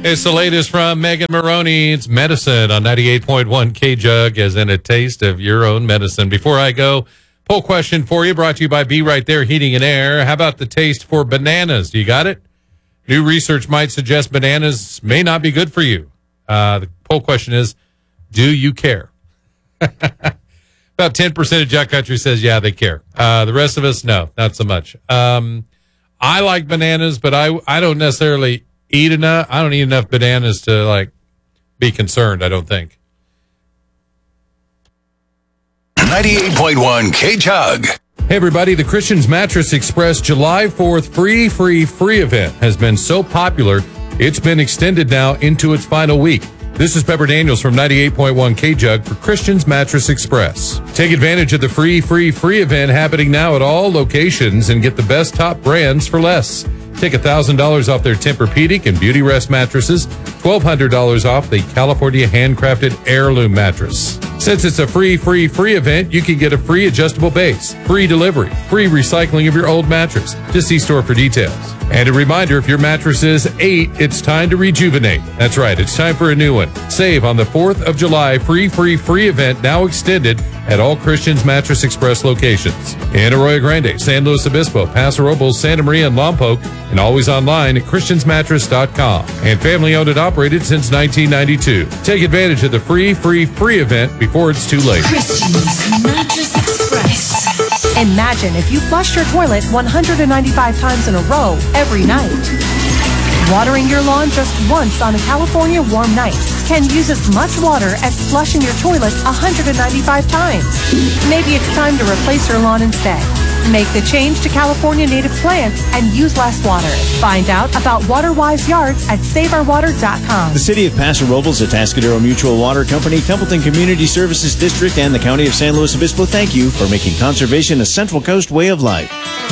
It's the latest from Megan Maroney. It's medicine on 98.1 K-Jug, as in a taste of your own medicine. Before I go, poll question for you, brought to you by Be Right There Heating and Air. How about the taste for bananas? Do you got it? New research might suggest bananas may not be good for you. The poll question is, do you care? About 10% of Jack Country says, yeah, they care. The rest of us, no, not so much. I like bananas, but I don't necessarily eat enough. I don't eat enough bananas to be concerned, I don't think. 98.1 K-Jug. Hey everybody, the Christian's Mattress Express July 4th free event has been so popular, it's been extended now into its final week. This is Pepper Daniels from 98.1 K-Jug for Christian's Mattress Express. Take advantage of the free event happening now at all locations and get the best top brands for less. Take $1,000 off their Tempur-Pedic and Beauty Rest mattresses, $1,200 off the California handcrafted Heirloom mattress. Since it's a free event, you can get a free adjustable base, free delivery, free recycling of your old mattress. Just see store for details. And a reminder, if your mattress is 8, it's time to rejuvenate. That's right, it's time for a new one. Save on the 4th of July free event now extended at all Christian's Mattress Express locations. In Arroyo Grande, San Luis Obispo, Paso Robles, Santa Maria, and Lompoc, and always online at christiansmattress.com. And family owned and operated since 1992. Take advantage of the free event before it's too late. Christian's Mattress Express. Imagine if you flushed your toilet 195 times in a row every night. Watering your lawn just once on a California warm night can use as much water as flushing your toilet 195 times. Maybe it's time to replace your lawn instead. Make the change to California native plants and use less water. Find out about WaterWise Yards at SaveOurWater.com. The City of Paso Robles, Atascadero Mutual Water Company, Templeton Community Services District, and the County of San Luis Obispo thank you for making conservation a Central Coast way of life.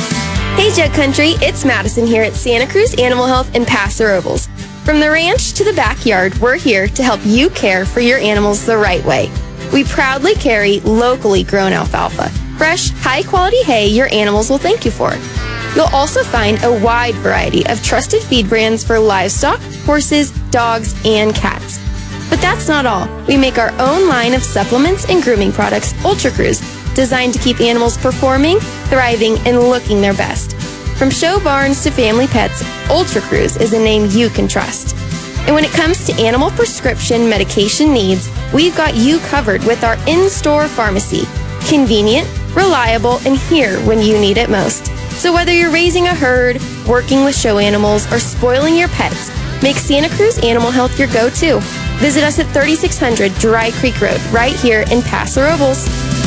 Hey Jug Country, it's Madison here at Santa Cruz Animal Health in Paso Robles. From the ranch to the backyard, we're here to help you care for your animals the right way. We proudly carry locally grown alfalfa, fresh, high-quality hay your animals will thank you for. You'll also find a wide variety of trusted feed brands for livestock, horses, dogs, and cats. But that's not all. We make our own line of supplements and grooming products, Ultra Cruise, designed to keep animals performing, thriving, and looking their best. From show barns to family pets, Ultra Cruise is a name you can trust. And when it comes to animal prescription medication needs, we've got you covered with our in-store pharmacy. Convenient, reliable, and here when you need it most. So whether you're raising a herd, working with show animals, or spoiling your pets, make Santa Cruz Animal Health your go-to. Visit us at 3600 Dry Creek Road, right here in Paso Robles.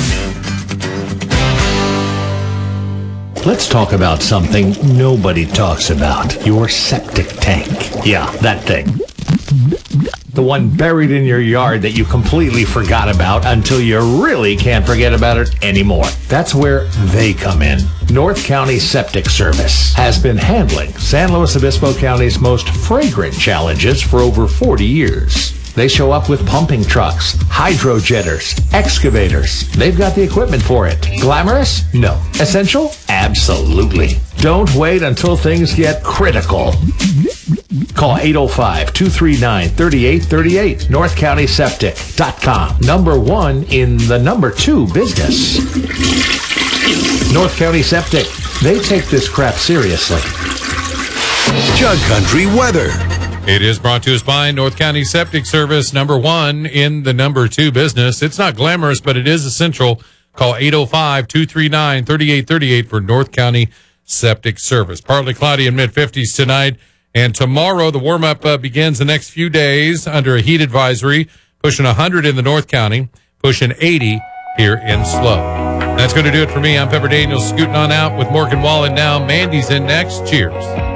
Let's talk about something nobody talks about. Your septic tank. Yeah, that thing. The one buried in your yard that you completely forgot about until you really can't forget about it anymore. That's where they come in. North County Septic Service has been handling San Luis Obispo County's most fragrant challenges for over 40 years. They show up with pumping trucks, hydrojetters, excavators. They've got the equipment for it. Glamorous? No. Essential? Absolutely. Don't wait until things get critical. Call 805-239-3838. NorthCountySeptic.com. Number 1 in the number 2 business. North County Septic. They take this crap seriously. Jug Country weather. It is brought to us by North County Septic Service, number 1 in the number 2 business. It's not glamorous, but it is essential. Call 805-239-3838 for North County Septic Service. Partly cloudy in mid-50s tonight, and tomorrow the warm-up begins the next few days under a heat advisory, pushing 100 in the North County, pushing 80 here in SLO. That's going to do it for me. I'm Pepper Daniels, scooting on out with Morgan Wallen now. Mandy's in next. Cheers.